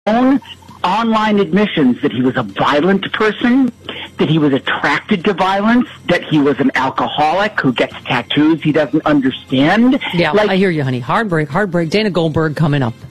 own online admissions that he was a violent person, that he was attracted to violence, that he was an alcoholic who gets tattoos he doesn't understand. Yeah, I hear you, honey. Hard break. Dana Goldberg coming up.